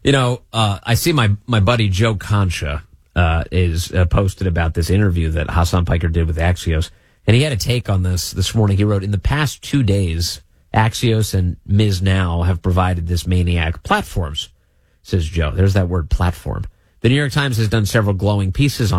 I see my buddy Joe Concha is posted about this interview that Hassan Piker did with Axios, and he had a take on this morning. He wrote, in the past 2 days, Axios and Ms. Now have provided this maniac platforms, says Joe. There's that word, platform. The New York Times has done several glowing pieces on